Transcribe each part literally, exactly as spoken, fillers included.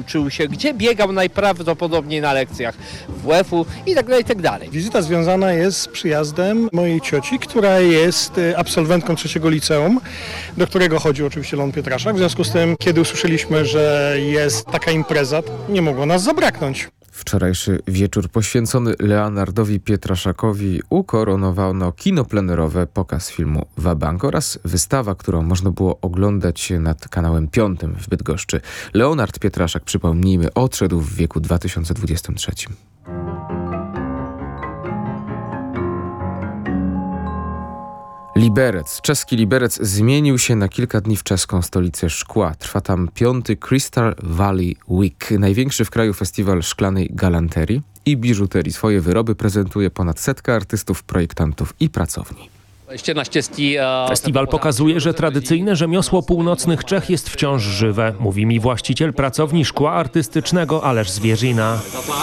uczył się, gdzie biegał najprawdopodobniej na lekcjach W WF-u i tak dalej, i tak dalej. Wizyta związana jest z przyjazdem mojej cioci, która jest absolwentką trzeciego liceum, do którego chodził oczywiście Leon Pietraszak. W związku z tym, kiedy usłyszeliśmy, że jest taka impreza, nie mogło nas zabraknąć. Wczorajszy wieczór poświęcony Leonardowi Pietraszakowi ukoronowano kino plenerowe, pokaz filmu Wabank oraz wystawa, którą można było oglądać nad kanałem piątym w Bydgoszczy. Leonard Pietraszak, przypomnijmy, odszedł w wieku dwa tysiące dwudziestym trzecim. Liberec. Czeski Liberec zmienił się na kilka dni w czeską stolicę szkła. Trwa tam piąty Crystal Valley Week, największy w kraju festiwal szklanej galanterii i biżuterii. Swoje wyroby prezentuje ponad setka artystów, projektantów i pracowni. Festiwal pokazuje, że tradycyjne rzemiosło północnych Czech jest wciąż żywe, mówi mi właściciel pracowni szkła artystycznego Aleš Zwierzyna.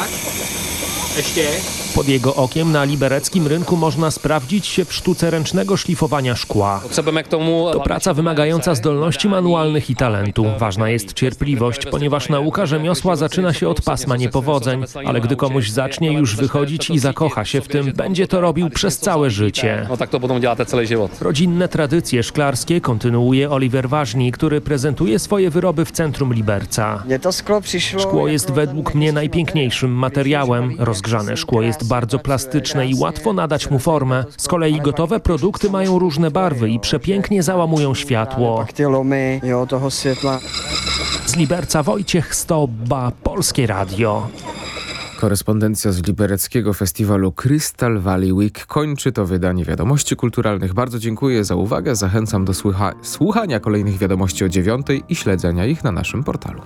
Pod jego okiem na libereckim rynku można sprawdzić się w sztuce ręcznego szlifowania szkła. To praca wymagająca zdolności manualnych i talentu. Ważna jest cierpliwość, ponieważ nauka rzemiosła zaczyna się od pasma niepowodzeń, ale gdy komuś zacznie już wychodzić i zakocha się w tym, będzie to robił przez całe życie. Rodzinne tradycje szklarskie kontynuuje Oliver Ważni, który prezentuje swoje wyroby w centrum Liberca. Szkło jest według mnie najpiękniejszym materiałem. Rozgrzane szkło jest bardzo plastyczne i łatwo nadać mu formę. Z kolei gotowe produkty mają różne barwy i przepięknie załamują światło. Z Liberca Wojciech Stoba, Polskie Radio. Korespondencja z libereckiego festiwalu Crystal Valley Week kończy to wydanie Wiadomości Kulturalnych. Bardzo dziękuję za uwagę. Zachęcam do słucha- słuchania kolejnych wiadomości o dziewiątej i śledzenia ich na naszym portalu.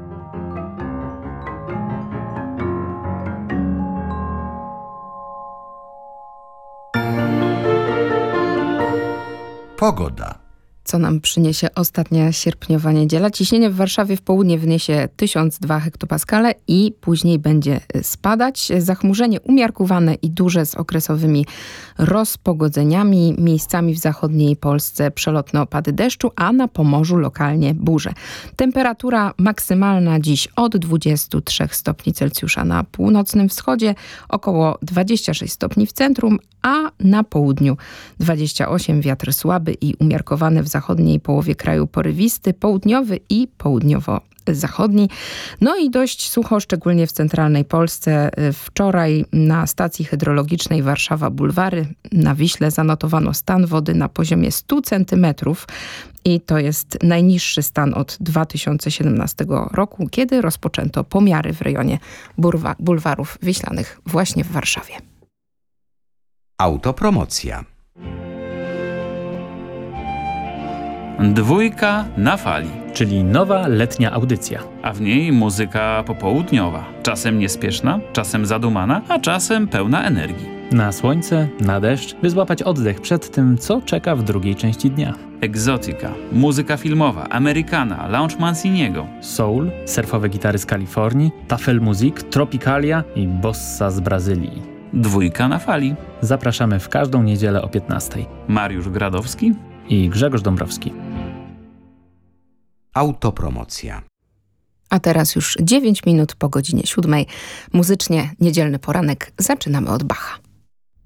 Pogoda. Co nam przyniesie ostatnia sierpniowa niedziela? Ciśnienie w Warszawie w południe wyniesie tysiąc dwa hektopaskale i później będzie spadać. Zachmurzenie umiarkowane i duże z okresowymi rozpogodzeniami. Miejscami w zachodniej Polsce przelotne opady deszczu, a na Pomorzu lokalnie burze. Temperatura maksymalna dziś od dwudziestu trzech stopni Celsjusza na północnym wschodzie, około dwadzieścia sześć stopni w centrum, a na południu dwadzieścia osiem. Wiatr słaby i umiarkowany w zachodniej połowie kraju, porywisty, południowy i południowo-zachodni. No i dość sucho, szczególnie w centralnej Polsce. Wczoraj na stacji hydrologicznej Warszawa Bulwary na Wiśle zanotowano stan wody na poziomie stu centymetrów i to jest najniższy stan od dwa tysiące siedemnastego roku, kiedy rozpoczęto pomiary w rejonie burwa- bulwarów wiślanych właśnie w Warszawie. Autopromocja. Dwójka na fali, Czyli nowa letnia audycja. a w niej muzyka popołudniowa, czasem niespieszna, czasem zadumana, a czasem pełna energii. Na słońce, na deszcz, by złapać oddech przed tym, co czeka w drugiej części dnia. Egzotyka, muzyka filmowa, Amerykana, lounge Manciniego. Soul, surfowe gitary z Kalifornii, tafel music, tropicalia i bossa z Brazylii. Dwójka na fali. Zapraszamy w każdą niedzielę o piętnastej. Mariusz Gradowski I Grzegorz Dąbrowski. Autopromocja. A teraz już dziewięć minut po godzinie siódmej. Muzycznie niedzielny poranek zaczynamy od Bacha.